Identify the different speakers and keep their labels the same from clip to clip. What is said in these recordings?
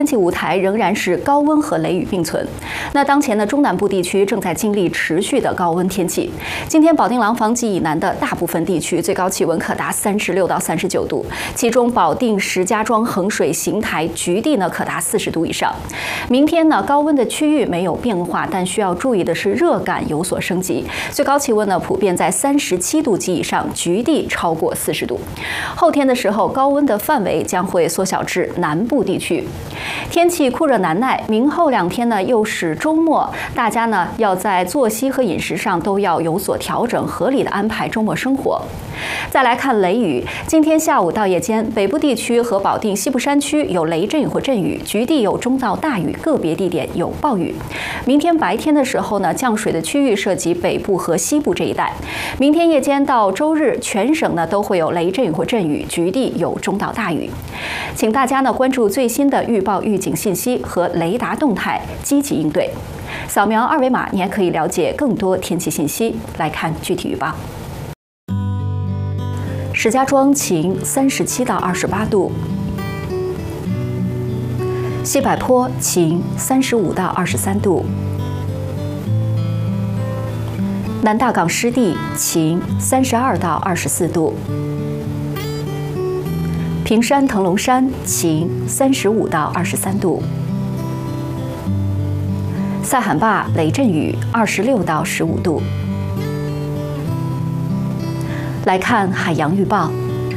Speaker 1: 天气舞台仍然是高温和雷雨并存。那当前呢，中南部地区正在经历持续的高温天气。今天保定廊坊及以南的大部分地区最高气温可达36到39度，其中保定、石家庄、衡水、邢台、菊地呢可达40度以上。明天呢，高温的区域没有变化，但需要注意的是热感有所升级，最高气温呢普遍在37度及以上，菊地超过40度。后天的时候，高温的范围将会缩小至南部地区。天气酷热难耐，明后2天呢又是周末，大家呢要在作息和饮食上都要有所调整，合理的安排周末生活。再来看雷雨，今天下午到夜间，北部地区和保定西部山区有雷阵雨或阵雨，局地有中到大雨，个别地点有暴雨。明天白天的时候呢，降水的区域涉及北部和西部这一带。明天夜间到周日，全省呢都会有雷阵雨或阵雨，局地有中到大雨。请大家呢关注最新的预报预警信息和雷达动态，积极应对。扫描2维码，你还可以了解更多天气信息。来看具体预报。石家庄晴，37到28度；西柏坡晴，35到23度；南大港湿地晴，32到24度；平山腾龙山晴，35到23度；塞罕坝雷阵雨26到15度。来看海洋预报。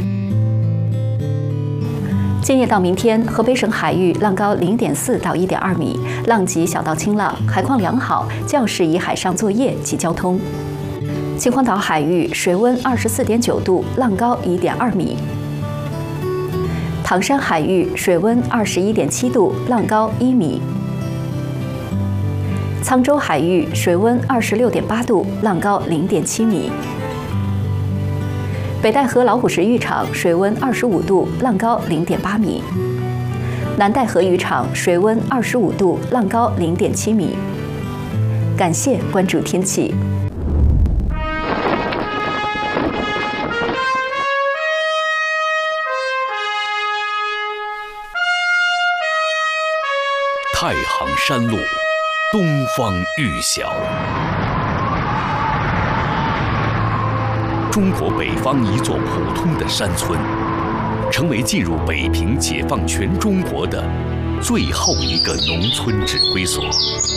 Speaker 1: 今夜到明天，河北省海域浪高0.4到1.2米，浪级小到轻浪，海况良好，较适宜海上作业及交通。秦皇岛海域水温24.9度，浪高1.2米。唐山海域水温21.7度，浪高1米。沧州海域水温26.8度，浪高0.7米。北戴河老虎石渔场水温25度，浪高0.8米；南戴河渔场水温25度，浪高0.7米。感谢关注天气。
Speaker 2: 太行山路，东方欲晓。中国北方一座普通的山村，成为进入北平解放全中国的最后一个农村指挥所，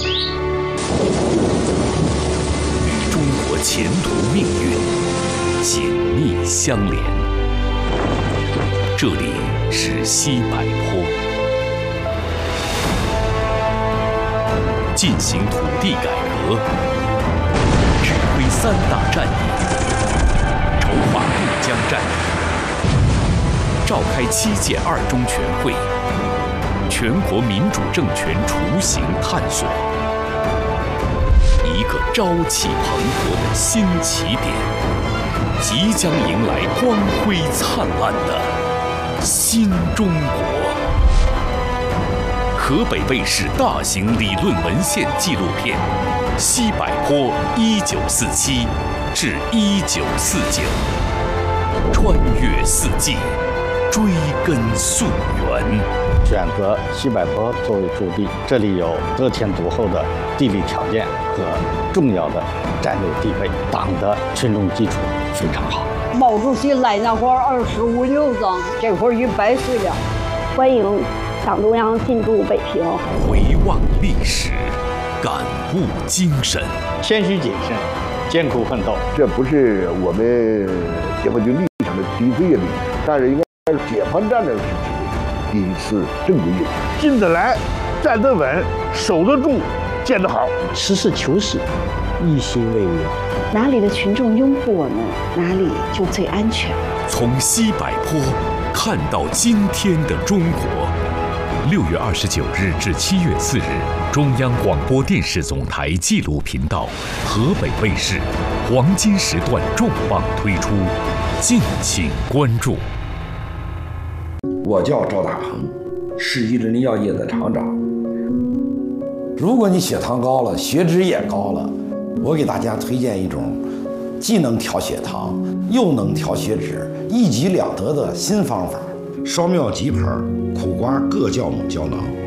Speaker 2: 与中国前途命运紧密相连。这里是西柏坡，进行土地改革，指挥3大战役，筹划渡江战役，召开7届2中全会，全国民主政权雏形探索，一个朝气蓬勃的新起点，即将迎来光辉灿烂的新中国。河北卫视大型理论文献纪录片《西柏坡1947至1949》，穿越4季，追根溯源。
Speaker 3: 选择西柏坡作为驻地，这里有得天独厚的地理条件和重要的战略地位，党的群众基础非常好。
Speaker 4: 毛主席来那会儿25、6张，这会儿100岁了。
Speaker 5: 欢迎党中央进驻北平。
Speaker 2: 回望历史，感悟精神，
Speaker 3: 谦虚谨慎，艰苦奋斗。
Speaker 6: 这不是我们解放军历史上的第一个历史，但是应该是解放战争时期第一次正规历史。
Speaker 7: 进得来，站得稳，守得住，建得好，
Speaker 8: 实事求是，一心为民。
Speaker 9: 哪里的群众拥护我们，哪里就最安全。
Speaker 2: 从西柏坡看到今天的中国。6月29日至7月4日，中央广播电视总台纪录频道、河北卫视黄金时段重磅推出，敬请关注。
Speaker 10: 我叫赵大鹏，是伊林药业的厂长。
Speaker 11: 如果你血糖高了，血脂也高了，我给大家推荐一种既能调血糖又能调血脂，一举两得的新方法。
Speaker 12: 烧庙吉盆、苦瓜各酵母胶囊。